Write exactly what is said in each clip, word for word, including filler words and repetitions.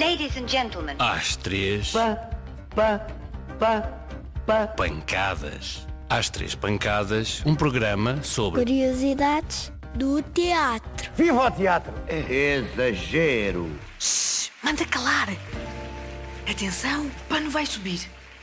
Ladies and gentlemen. Às três. Pá, pá, pá, pá. Pancadas. Às três pancadas, um programa sobre curiosidades do teatro. Viva o teatro! Exagero! Shhh, manda calar! Atenção, o pano vai subir.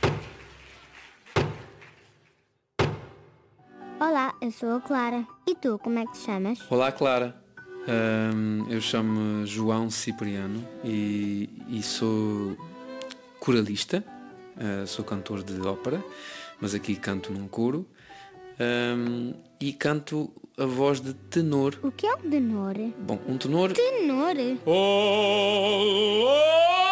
Olá, eu sou a Clara. E tu, como é que te chamas? Olá, Clara. Um, eu chamo João Cipriano e, e sou coralista, uh, sou cantor de ópera, mas aqui canto num coro, um, e canto a voz de tenor. O que é um tenor? Bom, um tenor... Tenor? Oh, oh!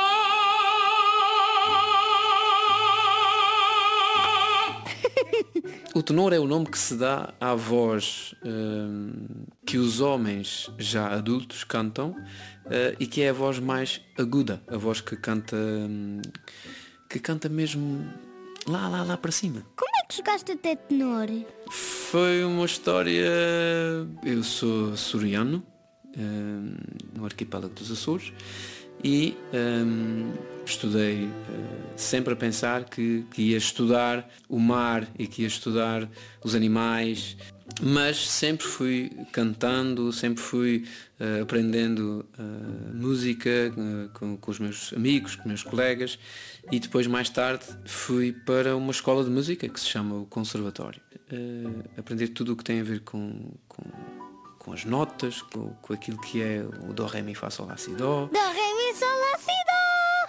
O tenor é o nome que se dá à voz hum, que os homens já adultos cantam, uh, e que é a voz mais aguda, a voz que canta hum, que canta mesmo lá, lá, lá para cima. Como é que chegaste a ter tenor? Foi uma história... Eu sou açoriano, hum, no arquipélago dos Açores, e hum, estudei uh, sempre a pensar que, que ia estudar o mar e que ia estudar os animais, mas sempre fui cantando, sempre fui uh, aprendendo uh, música uh, com, com os meus amigos, com os meus colegas, e depois mais tarde fui para uma escola de música que se chama o Conservatório, uh, aprender tudo o que tem a ver com, com, com as notas, com, com aquilo que é o Dó, Ré, Mi, Fá, Sol, Lá, Si, Dó. Dó, Ré, Mi, Sol, Lá, Si, Dó.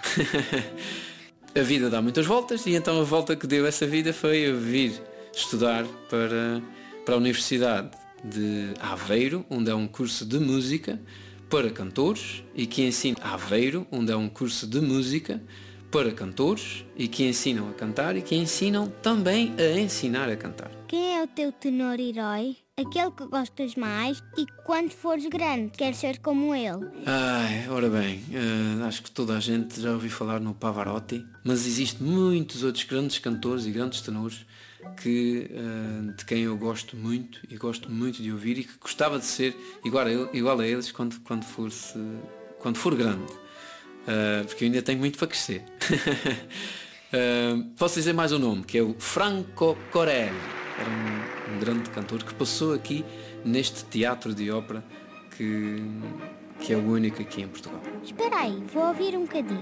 A vida dá muitas voltas, e então a volta que deu essa vida foi eu vir estudar para, para a Universidade de Aveiro, onde é um curso de música para cantores e que ensina Aveiro, onde é um curso de música para cantores e que ensinam a cantar e que ensinam também a ensinar a cantar. Quem é o teu tenor herói? Aquele que gostas mais e que quando fores grande queres ser como ele? Ai, ora bem, uh, acho que toda a gente já ouviu falar no Pavarotti, mas existem muitos outros grandes cantores e grandes tenores que, uh, de quem eu gosto muito e gosto muito de ouvir e que gostava de ser igual a, ele, igual a eles quando, quando, for, -se, quando for grande, uh, porque eu ainda tenho muito para crescer. uh, posso dizer mais um nome, que é o Franco Corelli. Era um, um grande cantor que passou aqui neste teatro de ópera que, que é o único aqui em Portugal. Espera aí, vou ouvir um bocadinho.